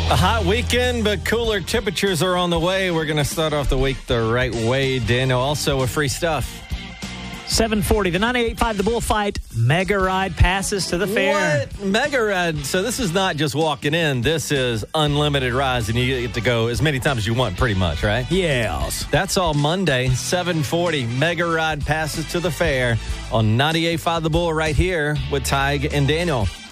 A hot weekend, but cooler temperatures are on the way. We're going to start off the week the right way, Daniel. Also with free stuff. 740, the 98.5 The Bullfight Mega Ride passes to the fair. What? Mega Ride. So this is not just walking in. This is unlimited rides, and you get to go as many times as you want, pretty much, right? Yes. That's all Monday, 740. Mega Ride passes to the fair on 98.5 The Bull right here with Tig and Daniel.